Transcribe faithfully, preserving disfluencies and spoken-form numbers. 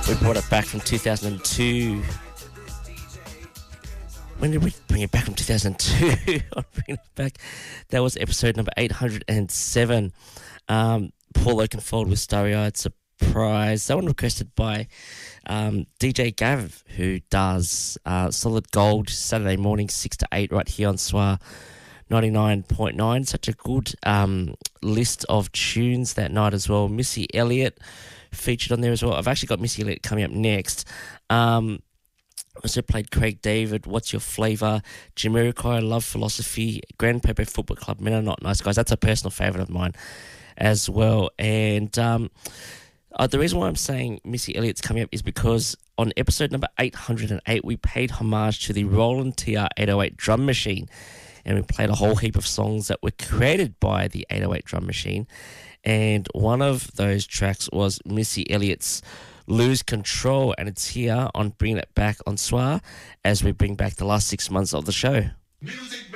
We brought it back from two thousand two. When did we bring it back from two thousand two? I'll bring it back. That was episode number eight hundred seven. Um, Paul Oakenfold with Starry-Eyed Surprise. That one requested by um, D J Gav, who does uh, Solid Gold Saturday morning, six to eight, right here on S W A ninety-nine point nine. Such a good um, list of tunes that night as well. Missy Elliott featured on there as well. I've actually got Missy Elliott coming up next. Um, also played Craig David, What's Your Flavour, Jamiroquai, Love Philosophy, Grand Pepe Football Club, Men Are Not Nice Guys. That's a personal favourite of mine as well. And um, uh, the reason why I'm saying Missy Elliott's coming up is because on episode number eight hundred eight, we paid homage to the Roland T R eight oh eight drum machine. And we played a whole heap of songs that were created by the eight oh eight drum machine. And one of those tracks was Missy Elliott's Lose Control, and it's here on Bringing It Back on S W A as we bring back the last six months of the show. Music